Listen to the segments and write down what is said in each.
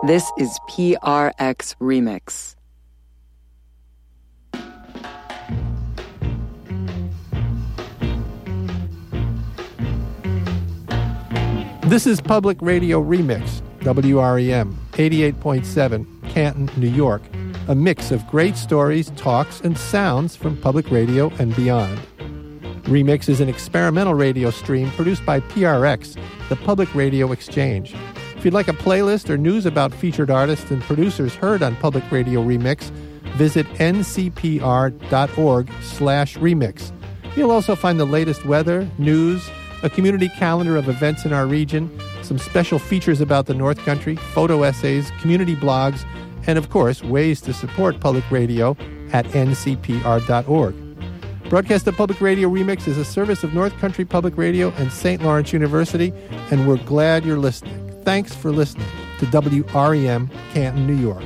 This is PRX Remix. This is Public Radio Remix, WREM, 88.7, Canton, New York, a mix of great stories, talks, and sounds from public radio and beyond. Remix is an experimental radio stream produced by PRX, the Public Radio Exchange. If you'd like a playlist or news about featured artists and producers heard on Public Radio Remix, visit ncpr.org/remix. You'll also find the latest weather, news, a community calendar of events in our region, some special features about the North Country, photo essays, community blogs, and of course, ways to support public radio at ncpr.org. Broadcast of Public Radio Remix is a service of North Country Public Radio and St. Lawrence University, and we're glad you're listening. Thanks for listening to WREM, Canton, New York.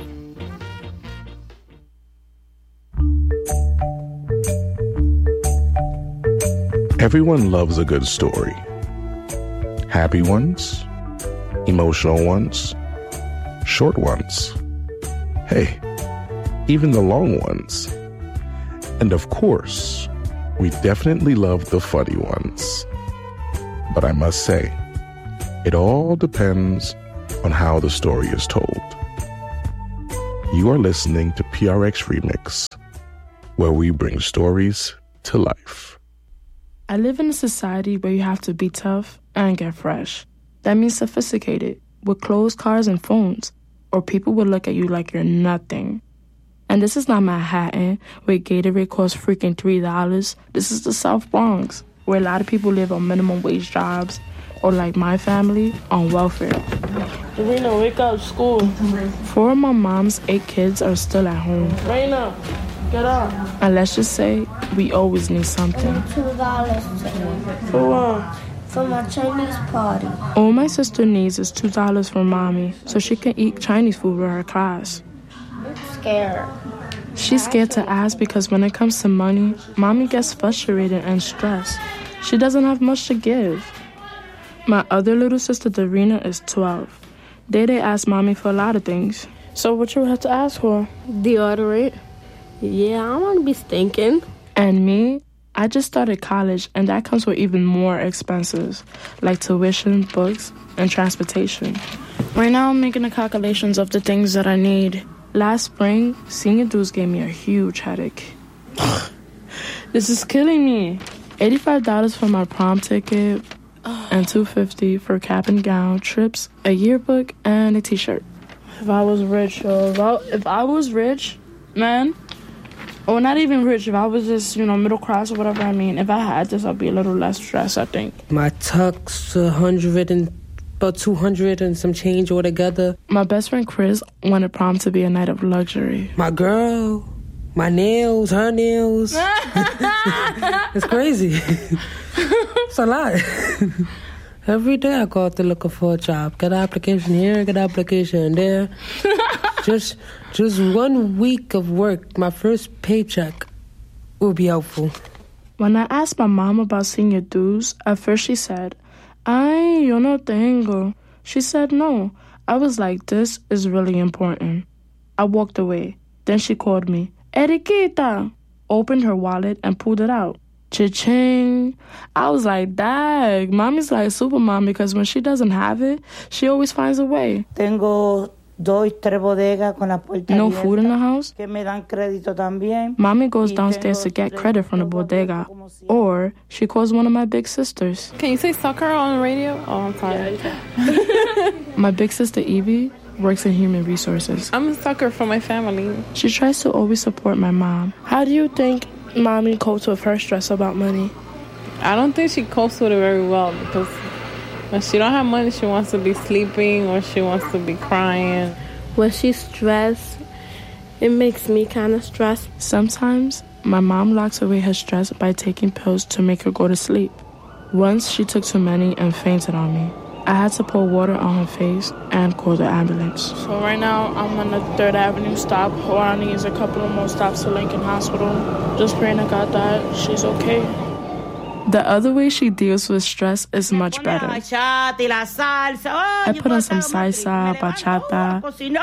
Everyone loves a good story. Happy ones, emotional ones, short ones. Hey, even the long ones. And of course, we definitely love the funny ones. But I must say, it all depends on how the story is told. You are listening to PRX Remix, where we bring stories to life. I live in a society where you have to be tough and get fresh. That means sophisticated, with clothes, cars, and phones, or people will look at you like you're nothing. And this is not Manhattan, where Gatorade costs freaking $3. This is the South Bronx, where a lot of people live on minimum wage jobs, or like my family, on welfare. Raina, wake up, school. 4 of my mom's 8 kids are still at home. Raina, get up. And let's just say, we always need something. $2 For what? for my Chinese party. All my sister needs is $2 from mommy, so she can eat Chinese food with her class. I'm scared. She's scared to ask because when it comes to money, mommy gets frustrated and stressed. She doesn't have much to give. My other little sister, Darina, is 12. They ask mommy for a lot of things. So what you have to ask for? Deodorant. Yeah, I want to be stinking. And me, I just started college, and that comes with even more expenses, like tuition, books, and transportation. Right now, I'm making the calculations of the things that I need. Last spring, senior dues gave me a huge headache. This is killing me. $85 for my prom ticket, and $250 for cap and gown, trips, a yearbook, and a t-shirt. If I was rich, if I was rich, man, or not even rich, if I was just, middle class or whatever, if I had this, I'd be a little less stressed, I think. My tux, about 200 and some change altogether. My best friend Chris wanted prom to be a night of luxury. My girl, my nails, her nails. It's crazy. It's a lot. Every day I go out there looking for a job. Get an application here, get an application there. Just 1 week of work, my first paycheck will be helpful. When I asked my mom about senior dues, at first she said, "Ay, yo no tengo." She said no. I was like, this is really important. I walked away. Then she called me, "Eriquita," opened her wallet and pulled it out. Cha-ching. I was like, dag, mommy's like super mom because when she doesn't have it, she always finds a way. Tengo 2-3 bodegas con la puerta No abierta, food in the house? que me dan crédito también. Mommy goes downstairs to get credit from the bodega, or she calls one of my big sisters. Can you say sucker on the radio? Oh, I'm sorry. My big sister Evie works in human resources. I'm a sucker for my family. She tries to always support my mom. How do you think mommy copes with her stress about money? I don't think she copes with it very well because when she don't have money, she wants to be sleeping or she wants to be crying. When she's stressed, it makes me kind of stressed. Sometimes, my mom locks away her stress by taking pills to make her go to sleep. Once, she took too many and fainted on me. I had to pour water on her face and call the ambulance. So right now, I'm on the 3rd Avenue stop. All I need is a couple of more stops to Lincoln Hospital. Just praying to God that she's okay. The other way she deals with stress is much better. I put on some salsa, bachata,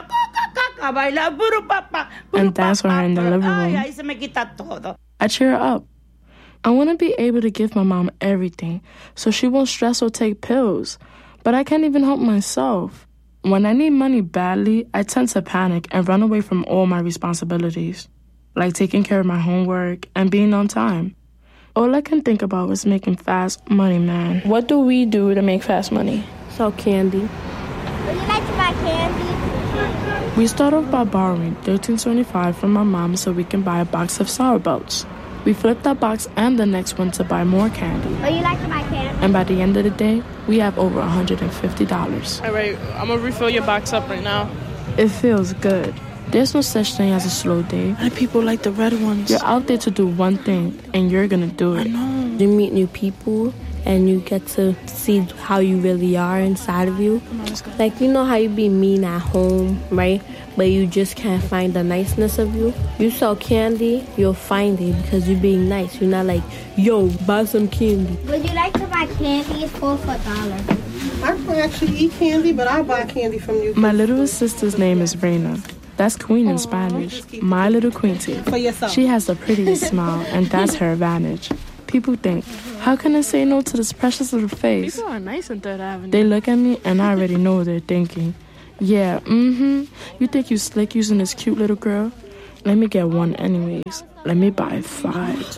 and dance with her in the living room. I cheer her up. I want to be able to give my mom everything so she won't stress or take pills, but I can't even help myself. When I need money badly, I tend to panic and run away from all my responsibilities, like taking care of my homework and being on time. All I can think about is making fast money, man. What do we do to make fast money? Sell candy. Would you like to buy candy? We start off by borrowing $13.25 from my mom so we can buy a box of Sour Belts. We flip that box and the next one to buy more candy. Would you like to buy candy? And by the end of the day, we have over $150. All right, I'm going to refill your box up right now. It feels good. There's no such thing as a slow day. And people like the red ones. You're out there to do one thing, and you're going to do it. I know. You meet new people, and you get to see how you really are inside of you. Like, you know how you be mean at home, right? But you just can't find the niceness of you. You sell candy, you'll find it because you're being nice. You're not like, yo, buy some candy. Would you like to buy candy? It's $4 for $1. I don't actually eat candy, but I buy candy from you. My little sister's name is Reina. That's queen in Spanish. My little Quinty. For yourself. She has the prettiest smile, and that's her advantage. People think, how can I say no to this precious little face? People are nice in Third Avenue. They look at me, and I already know what they're thinking. Yeah, You think you slick using this cute little girl? Let me get one anyways. Let me buy 5.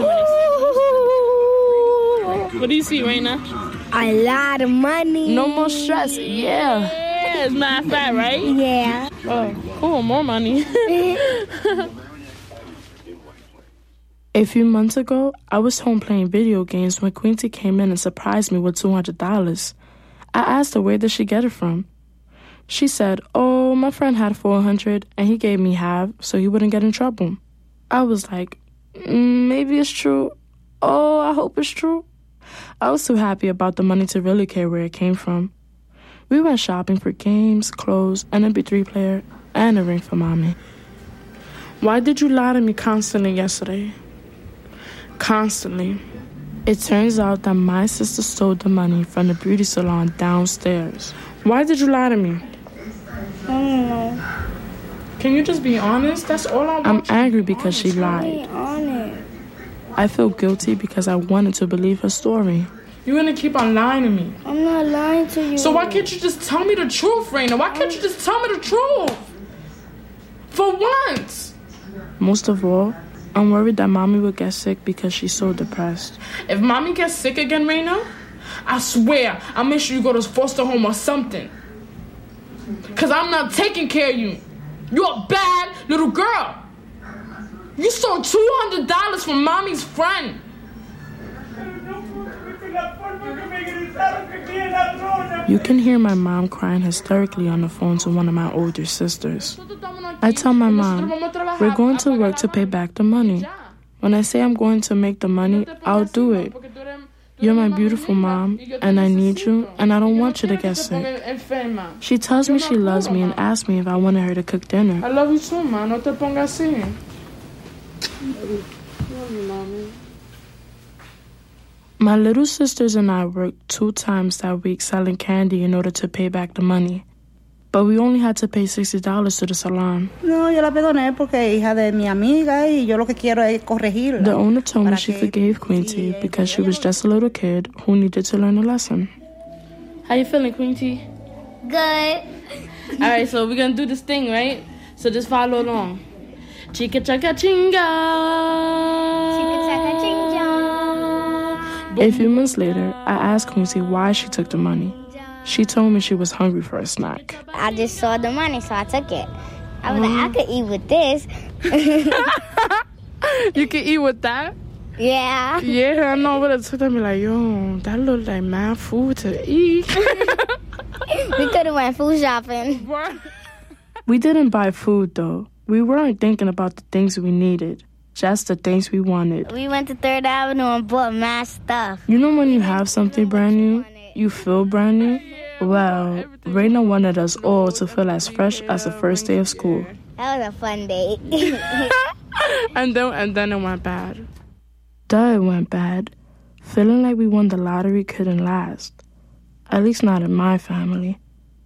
What do you see right now? A lot of money. No more stress, yeah. Yeah, it's not fat, right? Yeah. Oh, cool, more money. A few months ago, I was home playing video games when Quinty came in and surprised me with $200. I asked her where did she get it from. She said, oh, my friend had $400 and he gave me half so he wouldn't get in trouble. I was like, maybe it's true. Oh, I hope it's true. I was too happy about the money to really care where it came from. We went shopping for games, clothes, an MP3 player, and a ring for mommy. Why did you lie to me constantly yesterday? Constantly. It turns out that my sister stole the money from the beauty salon downstairs. Why did you lie to me? I don't know. Can you just be honest? That's all I want. I'm angry because she lied. Be honest. I feel guilty because I wanted to believe her story. You're gonna keep on lying to me. I'm not lying to you. So why can't you just tell me the truth, Raina? Why can't you just tell me the truth? For once. Most of all, I'm worried that mommy will get sick because she's so depressed. If mommy gets sick again, Raina, I swear I'll make sure you go to foster home or something. Because I'm not taking care of you. You're a bad little girl. You stole $200 from mommy's friend. You can hear my mom crying hysterically on the phone to one of my older sisters. I tell my mom, we're going to work to pay back the money. When I say I'm going to make the money, I'll do it. You're my beautiful mom, and I need you, and I don't want you to get sick. She tells me she loves me and asks me if I wanted her to cook dinner. I love you too, ma. No te pongas así. Love you, mommy. My little sisters and I worked 2 times that week selling candy in order to pay back the money. But we only had to pay $60 to the salon. No, yo la perdoné porque hija de mi amiga y yo lo que quiero es corregirla. The owner told me she forgave Quinty because she was just a little kid who needed to learn a lesson. How you feeling, Quinty? Good. All right, so we're going to do this thing, right? So just follow along. Chica chaka chinga. Chica chaka chinga. A few months later, I asked Quinty why she took the money. She told me she was hungry for a snack. I just saw the money, so I took it. I was like, I could eat with this. You can eat with that? Yeah. Yeah, I know, but it took them like, yo, that looked like mad food to eat. We could have went food shopping. We didn't buy food, though. We weren't thinking about the things we needed. Just the things we wanted. We went to 3rd Avenue and bought mad stuff. You know when you have something brand new, you feel brand new? Well, Raina wanted us all to feel as fresh as the first day of school. That was a fun day. and then it went bad. Duh, it went bad. Feeling like we won the lottery couldn't last. At least not in my family.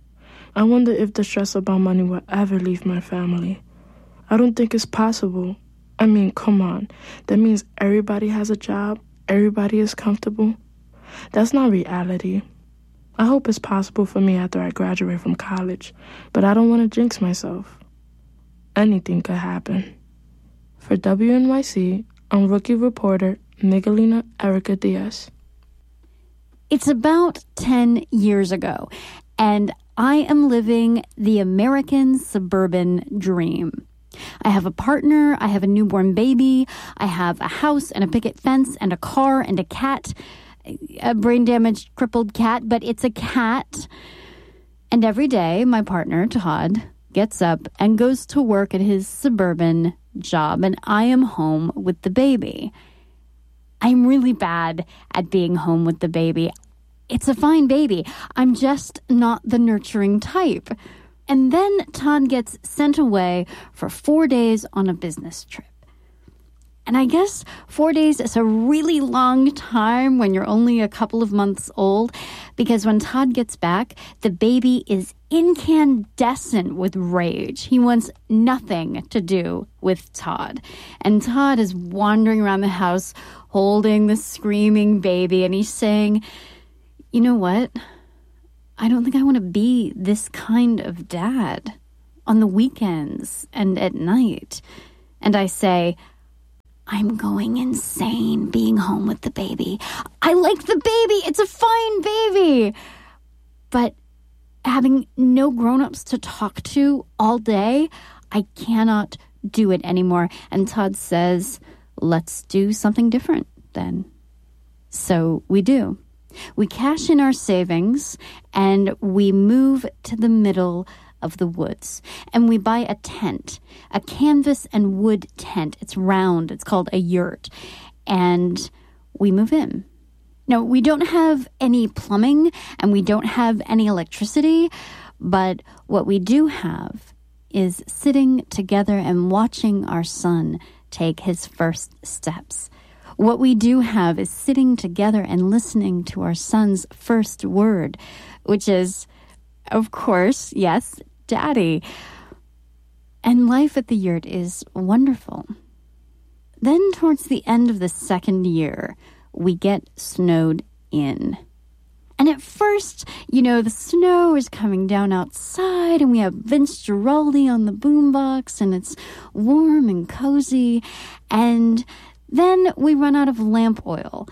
I wonder if the stress about money will ever leave my family. I don't think it's possible. I mean, come on. That means everybody has a job, everybody is comfortable. That's not reality. I hope it's possible for me after I graduate from college, but I don't want to jinx myself. Anything could happen. For WNYC, I'm rookie reporter Miguelina Erica Diaz. It's about 10 years ago, and I am living the American suburban dream. I have a partner, I have a newborn baby, I have a house and a picket fence and a car and a cat, a brain-damaged, crippled cat, but it's a cat. And every day, my partner, Todd, gets up and goes to work at his suburban job, and I am home with the baby. I'm really bad at being home with the baby. It's a fine baby. I'm just not the nurturing type. And then Todd gets sent away for 4 days on a business trip. And I guess 4 days is a really long time when you're only a couple of months old, because when Todd gets back, the baby is incandescent with rage. He wants nothing to do with Todd. And Todd is wandering around the house holding the screaming baby, and he's saying, "You know what? I don't think I want to be this kind of dad on the weekends and at night." And I say, "I'm going insane being home with the baby. I like the baby. It's a fine baby. But having no grown-ups to talk to all day, I cannot do it anymore." And Todd says, "Let's do something different then." So we do. We cash in our savings and we move to the middle of the woods. And we buy a tent, a canvas and wood tent. It's round. It's called a yurt. And we move in. Now, we don't have any plumbing and we don't have any electricity, but what we do have is sitting together and watching our son take his first steps. What we do have is sitting together and listening to our son's first word, which is, of course, yes, Daddy. And life at the yurt is wonderful. Then towards the end of the second year, we get snowed in. And at first, the snow is coming down outside and we have Vince Giraldi on the boombox and it's warm and cozy. And then we run out of lamp oil.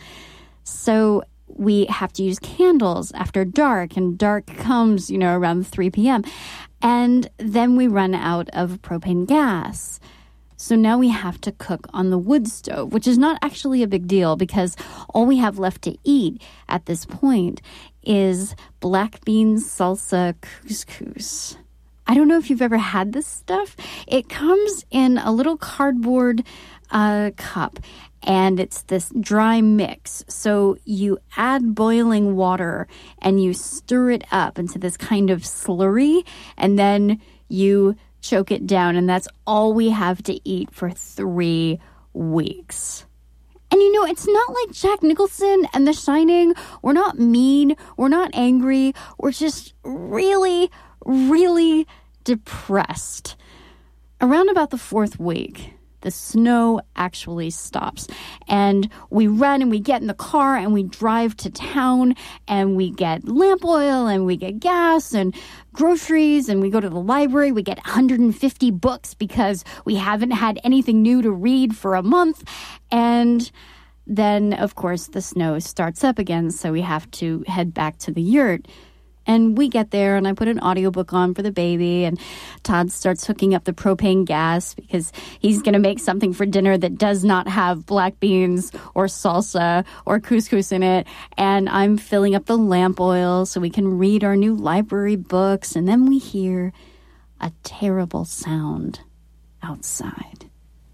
So we have to use candles after dark, and dark comes, around 3 p.m. And then we run out of propane gas. So now we have to cook on the wood stove, which is not actually a big deal because all we have left to eat at this point is black bean salsa couscous. I don't know if you've ever had this stuff. It comes in a little cardboard cup, and it's this dry mix. So you add boiling water and you stir it up into this kind of slurry, and then you choke it down, and that's all we have to eat for 3 weeks. And it's not like Jack Nicholson and The Shining. We're not mean. We're not angry. We're just really, really depressed. Around about the 4th week, the snow actually stops. And we run and we get in the car and we drive to town and we get lamp oil and we get gas and groceries and we go to the library. We get 150 books because we haven't had anything new to read for a month. And then, of course, the snow starts up again, so we have to head back to the yurt. And we get there, and I put an audiobook on for the baby, and Todd starts hooking up the propane gas because he's going to make something for dinner that does not have black beans or salsa or couscous in it. And I'm filling up the lamp oil so we can read our new library books. And then we hear a terrible sound outside.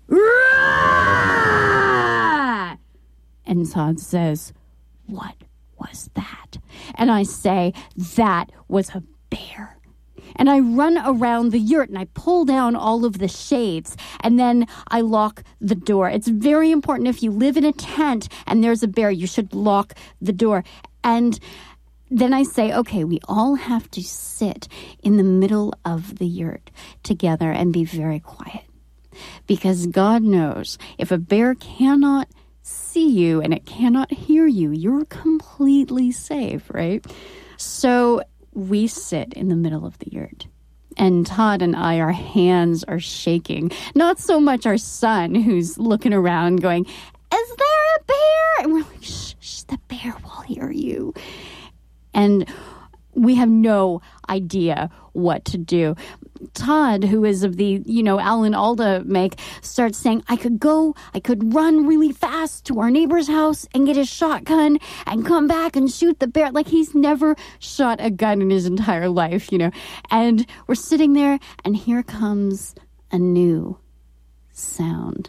And Todd says, "What was that?" And I say, "That was a bear. And I run around the yurt and I pull down all of the shades and then I lock the door. It's very important if you live in a tent and there's a bear, you should lock the door. And then I say, okay, we all have to sit in the middle of the yurt together and be very quiet. Because God knows if a bear cannot see you and it cannot hear you, you're completely safe, right? So we sit in the middle of the yurt. And Todd and I, our hands are shaking. Not so much our son, who's looking around going, is there a bear? And we're like, shh, the bear will hear you. And we have no idea what to do. Todd, who is of the, Alan Alda make, starts saying, I could run really fast to our neighbor's house and get a shotgun and come back and shoot the bear. Like he's never shot a gun in his entire life, And we're sitting there and here comes a new sound.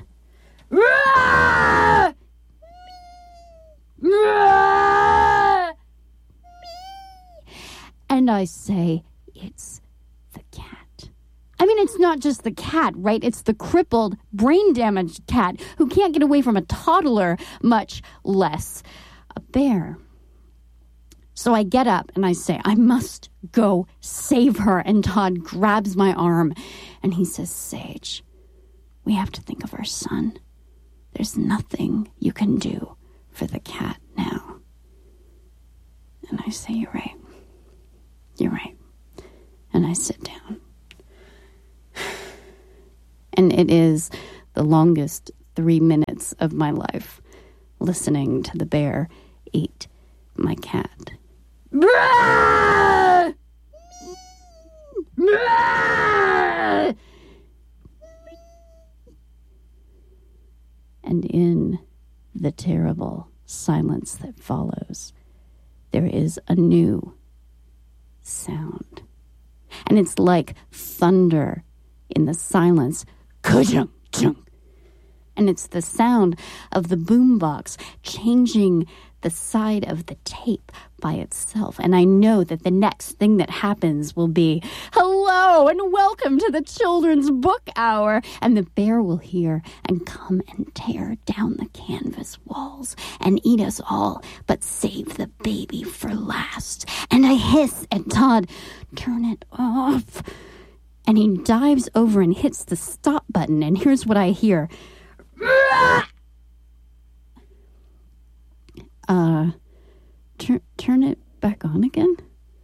And I say, it's the cat. I mean, it's not just the cat, right? It's the crippled, brain-damaged cat who can't get away from a toddler, much less a bear. So I get up and I say, I must go save her. And Todd grabs my arm and he says, Sage, we have to think of our son. There's nothing you can do for the cat now. And I say, you're right. You're right. And I sit down. And it is the longest 3 minutes of my life listening to the bear eat my cat. And in the terrible silence that follows, there is a new sound. And it's like thunder in the silence. Ka-junk, junk. And it's the sound of the boombox changing the side of the tape by itself. And I know that the next thing that happens will be, hello and welcome to the Children's Book Hour. And the bear will hear and come and tear down the canvas walls and eat us all, but save the baby for last. And I hiss at Todd, turn it off. And he dives over and hits the stop button. And here's what I hear. Turn it back on again?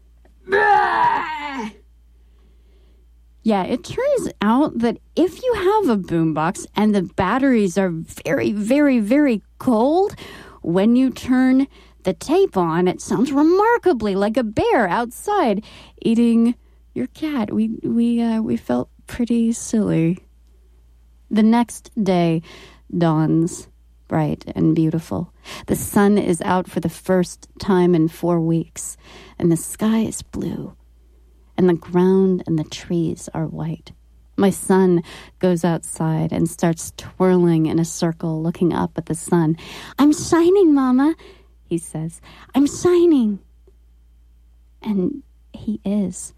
Yeah, it turns out that if you have a boombox and the batteries are very, very, very cold, when you turn the tape on, it sounds remarkably like a bear outside eating your cat. We felt pretty silly. The next day dawns bright and beautiful. The sun is out for the first time in 4 weeks, and the sky is blue, and the ground and the trees are white. My son goes outside and starts twirling in a circle, looking up at the sun. I'm shining, Mama, he says. I'm shining. And he is.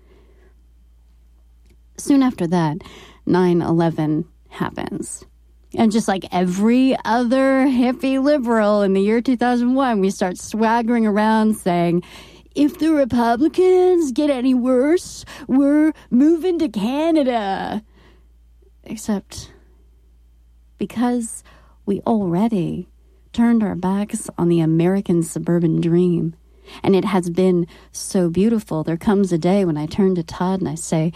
Soon after that, 9/11 happens. And just like every other hippie liberal in the year 2001, we start swaggering around saying, if the Republicans get any worse, we're moving to Canada. Except because we already turned our backs on the American suburban dream. And it has been so beautiful. There comes a day when I turn to Todd and I say,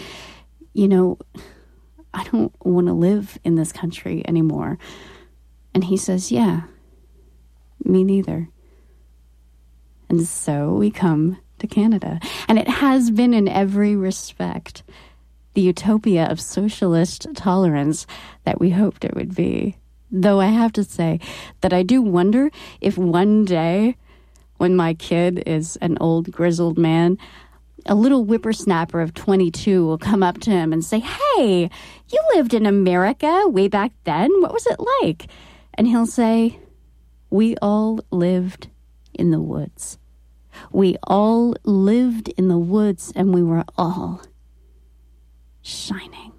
I don't want to live in this country anymore. And he says, yeah, me neither. And so we come to Canada. And it has been in every respect the utopia of socialist tolerance that we hoped it would be. Though I have to say that I do wonder if one day, when my kid is an old grizzled man, a little whippersnapper of 22 will come up to him and say, hey, you lived in America way back then. What was it like? And he'll say, we all lived in the woods. We all lived in the woods and we were all shining.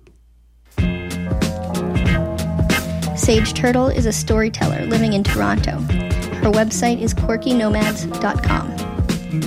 Sage Turtle is a storyteller living in Toronto. Her website is quirkynomads.com.